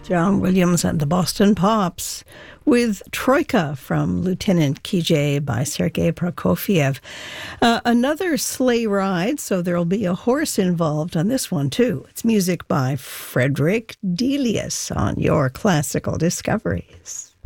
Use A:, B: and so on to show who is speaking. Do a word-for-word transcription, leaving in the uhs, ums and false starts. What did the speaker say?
A: John Williams and the Boston Pops with Troika from Lieutenant Kijé by Sergei Prokofiev. Uh, another sleigh ride, so there'll be a horse involved on this one too. It's music by Frederick Delius on Your Classical Discoveries.